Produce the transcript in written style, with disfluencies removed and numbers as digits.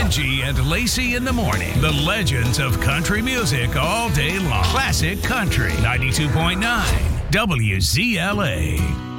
Angie and Lacey in the morning. The legends of country music all day long. Classic Country 92.9 WZLA.